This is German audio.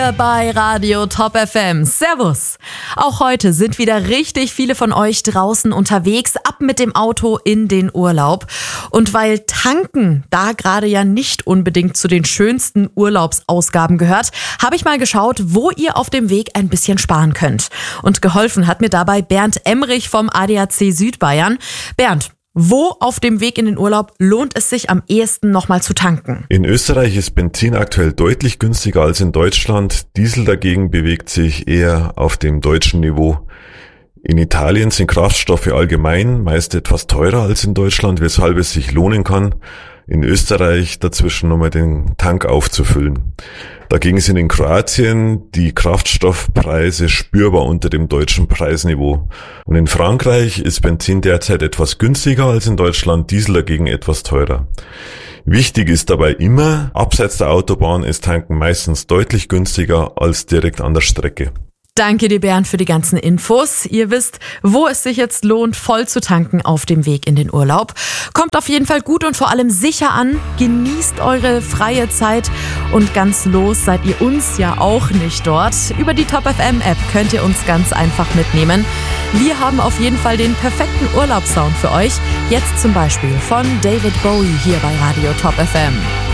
Bei Radio Top FM. Servus! Auch heute sind wieder richtig viele von euch draußen unterwegs, ab mit dem Auto in den Urlaub. Und weil Tanken da gerade ja nicht unbedingt zu den schönsten Urlaubsausgaben gehört, habe ich mal geschaut, wo ihr auf dem Weg ein bisschen sparen könnt. Und geholfen hat mir dabei Bernd Emrich vom ADAC Südbayern. Bernd, wo auf dem Weg in den Urlaub lohnt es sich am ehesten nochmal zu tanken? In Österreich ist Benzin aktuell deutlich günstiger als in Deutschland. Diesel dagegen bewegt sich eher auf dem deutschen Niveau. In Italien sind Kraftstoffe allgemein meist etwas teurer als in Deutschland, weshalb es sich lohnen kann, in Österreich dazwischen nochmal den Tank aufzufüllen. Dagegen sind in Kroatien die Kraftstoffpreise spürbar unter dem deutschen Preisniveau. Und in Frankreich ist Benzin derzeit etwas günstiger als in Deutschland, Diesel dagegen etwas teurer. Wichtig ist dabei immer, abseits der Autobahn ist Tanken meistens deutlich günstiger als direkt an der Strecke. Danke dir, Bernd, für die ganzen Infos. Ihr wisst, wo es sich jetzt lohnt, voll zu tanken auf dem Weg in den Urlaub. Kommt auf jeden Fall gut und vor allem sicher an. Genießt eure freie Zeit und ganz los seid ihr uns ja auch nicht dort. Über die Top FM App könnt ihr uns ganz einfach mitnehmen. Wir haben auf jeden Fall den perfekten Urlaubssound für euch. Jetzt zum Beispiel von David Bowie hier bei Radio Top FM.